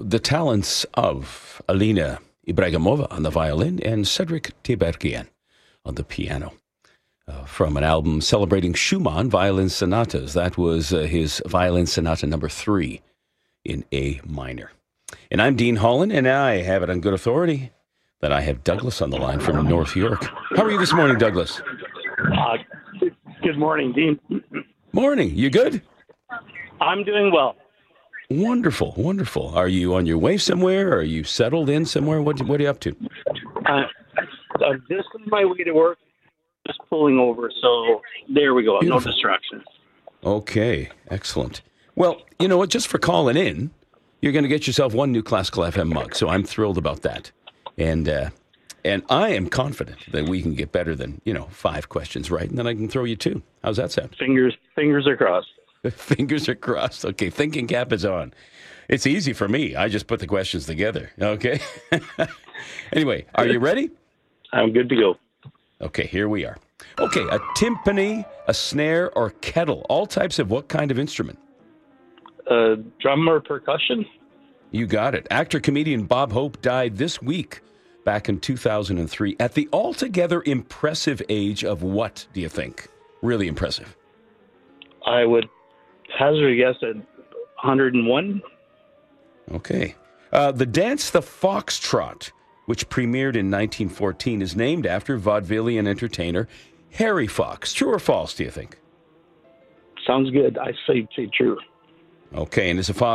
the talents of Alina Ibragimova on the violin and Cedric Tiberghien on the piano. From an album celebrating Schumann violin sonatas. That was his violin sonata number 3 in A minor. And I'm Dean Holland, and I have it on good authority that I have Douglas on the line from North York. How are you this morning, Douglas? Good morning, Dean. Morning. You good? I'm doing well. Wonderful, wonderful. Are you on your way somewhere? Are you settled in somewhere? What are you up to? I'm just on my way to work, just pulling over. So there we go. Beautiful. No distractions. Okay, excellent. Well, you know what? Just for calling in, you're going to get yourself one new Classical FM mug. So I'm thrilled about that. And I am confident that we can get better than, 5 questions right, and then I can throw you 2. How's that sound? Fingers are crossed. Fingers are crossed. Okay, thinking cap is on. It's easy for me. I just put the questions together. Okay. Anyway, are you ready? I'm good to go. Okay, here we are. Okay, a timpani, a snare, or kettle. All types of what kind of instrument? Drum or percussion? You got it. Actor-comedian Bob Hope died this week, back in 2003, at the altogether impressive age of what, do you think? Really impressive. I would hazard a guess at 101. Okay. The dance The Foxtrot, which premiered in 1914, is named after vaudevillian entertainer Harry Fox. True or false, do you think? Sounds good. I say true. Okay, and is a